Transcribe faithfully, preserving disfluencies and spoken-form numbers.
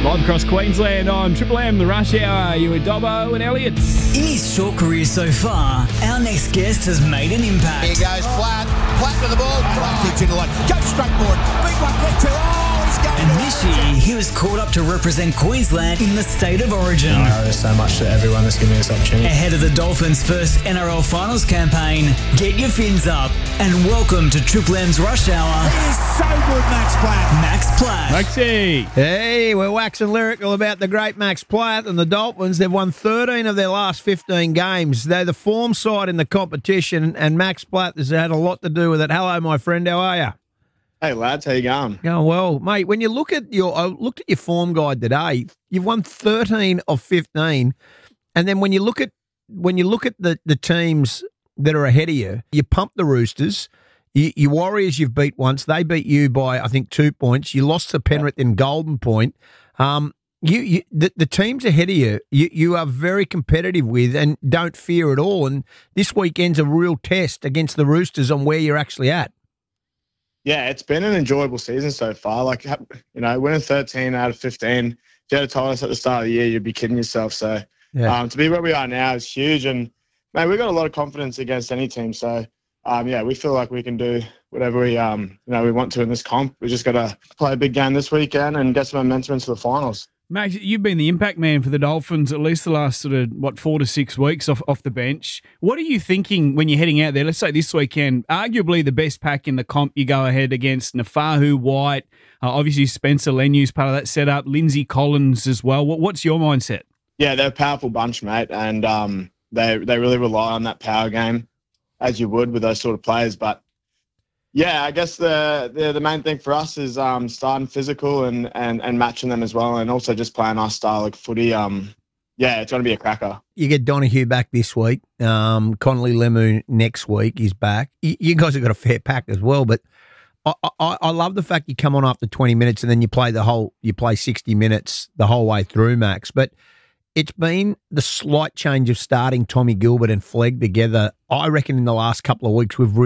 Live across Queensland on Triple M, the Rush Hour. You with Dobbo and Elliott. In his short career so far, our next guest has made an impact. Here goes Platt. Platt to the ball. Platt kicks into one. Go straight forward. Big one, get two. Oh, he's going And to this year, he was called up to represent Queensland in the State of Origin. I owe so much to everyone that's given me this opportunity. Ahead of the Dolphins' first N R L Finals campaign, get your fins up and welcome to Triple M's Rush Hour. He is so good, Max Platt. Max Platt. Maxie. Hey, we're waxing lyrical about the great Max Platt and the Dolphins. They've won thirteen of their last fifteen games. They're the form side in the competition, and Max Platt has had a lot to do with it. Hello, my friend. How are you? Hey lads, how you going? Going well, mate. When you look at your, I looked at your form guide today. You've won thirteen of fifteen, and then when you look at when you look at the the teams that are ahead of you, you pump the Roosters. You, your Warriors you've beat once. They beat you by I think two points. You lost to Penrith in Golden Point. Um, you, you the, the teams ahead of you, you, you are very competitive with and don't fear at all. And this weekend's a real test against the Roosters on where you're actually at. Yeah, it's been an enjoyable season so far. Like, you know, winning thirteen out of fifteen. If you had told us at the start of the year, you'd be kidding yourself. So Yeah. um, to be where we are now is huge. And, man, we've got a lot of confidence against any team. So, um, yeah, we feel like we can do whatever we, um, you know, we want to in this comp. We just got to play a big game this weekend and get some momentum into the finals. Max, you've been the impact man for the Dolphins at least the last sort of, what, four to six weeks off, off the bench. What are you thinking when you're heading out there? Let's say this weekend, arguably the best pack in the comp, you go ahead against Nafahu, White, uh, obviously Spencer Lenu's part of that setup, Lindsay Collins as well. What, what's your mindset? Yeah, they're a powerful bunch, mate, and um, they they really rely on that power game, as you would with those sort of players. But yeah, I guess the the, the main thing for us is um, starting physical and, and, and matching them as well, and also just playing our style of footy. Um, yeah, it's going to be a cracker. You get Donahue back this week. Um, Connolly Lemu next week is back. You, you guys have got a fair pack as well, but I, I, I love the fact you come on after twenty minutes and then you play the whole you play sixty minutes the whole way through, Max. But it's been the slight change of starting Tommy Gilbert and Flegg together. I reckon in the last couple of weeks we've really